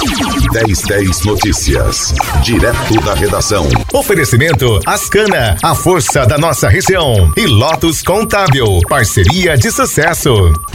1010 Notícias, direto da redação. Oferecimento Ascana, a força da nossa região. E Lotus Contábil, parceria de sucesso.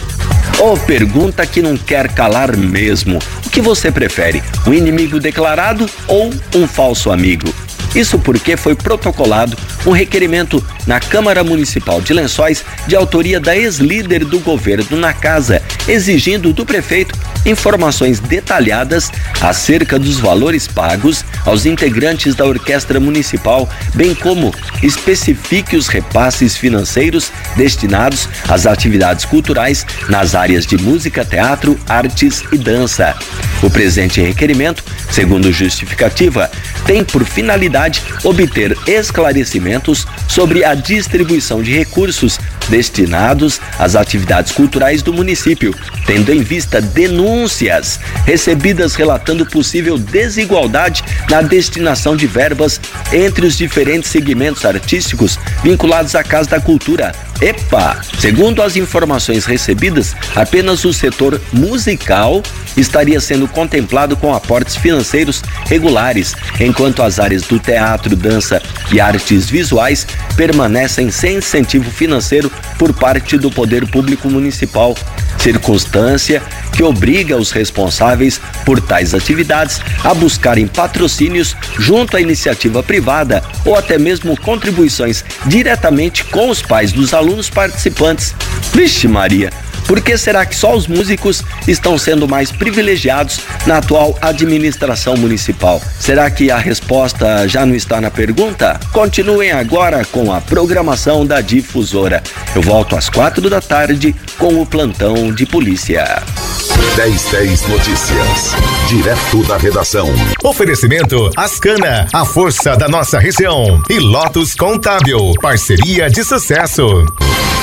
Pergunta que não quer calar mesmo. O que você prefere, um inimigo declarado ou um falso amigo? Isso porque foi protocolado um requerimento na Câmara Municipal de Lençóis de autoria da ex-líder do governo na casa, exigindo do prefeito informações detalhadas acerca dos valores pagos aos integrantes da Orquestra Municipal, bem como especifique os repasses financeiros destinados às atividades culturais nas áreas de música, teatro, artes e dança. O presente requerimento, segundo justificativa, tem por finalidade obter esclarecimentos sobre a distribuição de recursos destinados às atividades culturais do município, tendo em vista denúncias recebidas relatando possível desigualdade na destinação de verbas entre os diferentes segmentos artísticos vinculados à Casa da Cultura. Segundo as informações recebidas, apenas o setor musical estaria sendo contemplado com aportes financeiros regulares, enquanto as áreas do teatro, dança e artes visuais permanecem sem incentivo financeiro por parte do Poder Público Municipal, circunstância que obriga os responsáveis por tais atividades a buscarem patrocínios junto à iniciativa privada ou até mesmo contribuições diretamente com os pais dos alunos participantes. Vixe Maria! Por que será que só os músicos estão sendo mais privilegiados na atual administração municipal? Será que a resposta já não está na pergunta? Continuem agora com a programação da Difusora. Eu volto às 4 da tarde com o plantão de polícia. 1010 Notícias, direto da redação. Oferecimento Ascana, a força da nossa região. E Lotus Contábil, parceria de sucesso.